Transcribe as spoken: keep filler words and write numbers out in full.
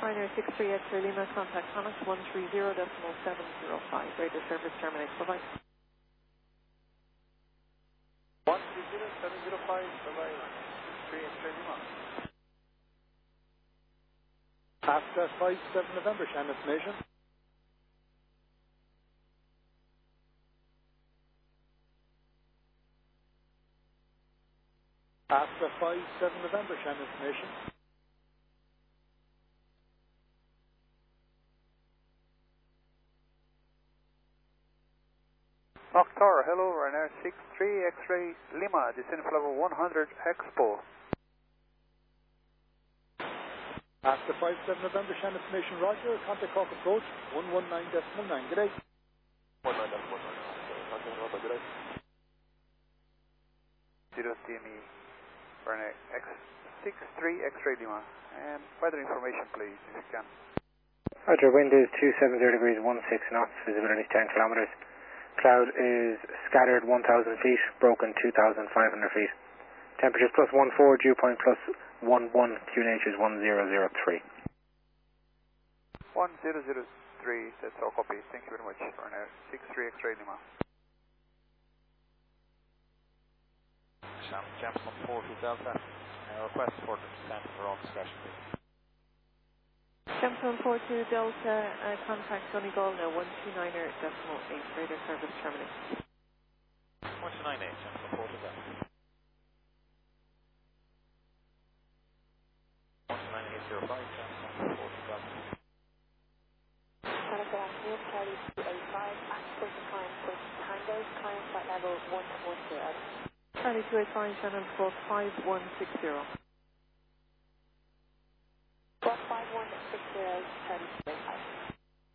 Ryanair six three X-ray Lima, contact Connex one three zero decimal seven zero five. Radio service terminates. Bye-bye. one three zero seven zero five, bye-bye, six three X-ray Lima. After five seven November, Shan information. After five seven November, Shan information. Mokhtar, hello, Ryanair six three X-ray Lima, descend level one hundred Expo. After five seven November, Shan information, Roger, contact Cork approach, one one nine decimal nine, good day. one one nine decimal nine, contact Roger, good day. zero C M E, Ryanair X six three X-ray Lima, and weather information please, if you can. Roger, wind is two seven zero degrees, one six knots, visibility is ten kilometers. Cloud is scattered one thousand feet, broken two thousand five hundred feet. Temperature plus one four, dew point plus one one, Q N H is one zero zero three. one zero zero three, that's all copy. Thank you very much, Ryanair six three X-ray Lima. Sham Jameson four two Delta, uh, request for descent for all discretion, please. Jameson four two Delta, uh, contact Donegal now one two nine decimal eight. Radio service terminates. one two nine eight, Jameson four two Delta. one two nine eight zero five, Jameson four two Delta. Good afternoon, Charlie two eight five, active climb for Tango, climb flight level one one zero. Charlie two eight five, channel squawk five one six zero. Squawk five one six zero, Charlie two eight.